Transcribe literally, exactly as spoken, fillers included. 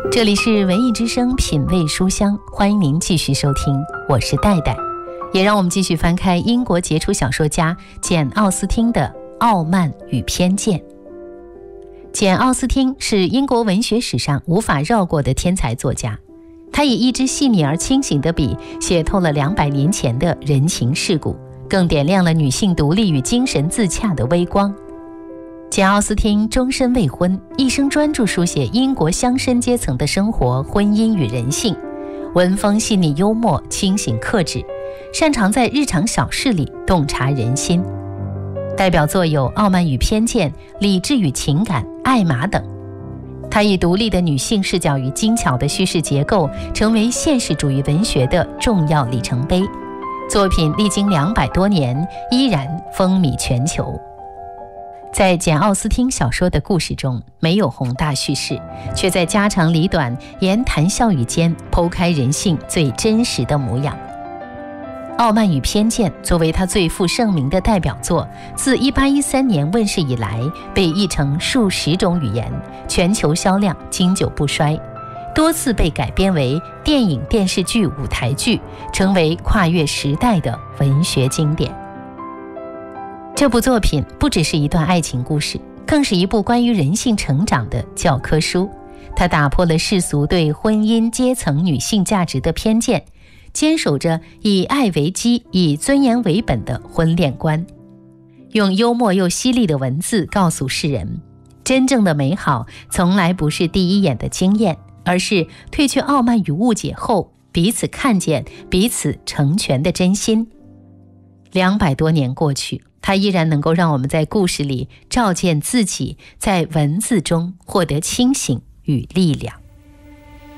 这里是文艺之声品味书香，欢迎您继续收听，我是戴戴。也让我们继续翻开英国杰出小说家简·奥斯汀的《傲慢与偏见》。简·奥斯汀是英国文学史上无法绕过的天才作家，他以一支细腻而清醒的笔写透了两百年前的人情世故，更点亮了女性独立与精神自洽的微光。简·奥斯汀终身未婚，一生专注书写英国乡绅阶层的生活、婚姻与人性，文风细腻幽默、清醒克制，擅长在日常小事里洞察人心。代表作有《傲慢与偏见》、《理智与情感》、《艾玛》等。他以独立的女性视角与精巧的叙事结构，成为现实主义文学的重要里程碑。作品历经两百多年，依然风靡全球。在简·奥斯汀小说的故事中，没有宏大叙事，却在家长里短、言谈笑语间剖开人性最真实的模样。《傲慢与偏见》作为他最负盛名的代表作，自一八一三年问世以来，被译成数十种语言，全球销量经久不衰，多次被改编为电影、电视剧、舞台剧，成为跨越时代的文学经典。这部作品不只是一段爱情故事，更是一部关于人性成长的教科书。它打破了世俗对婚姻、阶层、女性价值的偏见，坚守着以爱为基、以尊严为本的婚恋观，用幽默又犀利的文字告诉世人，真正的美好从来不是第一眼的惊艳，而是褪去傲慢与误解后，彼此看见、彼此成全的真心。两百多年过去，它依然能够让我们在故事里照见自己，在文字中获得清醒与力量。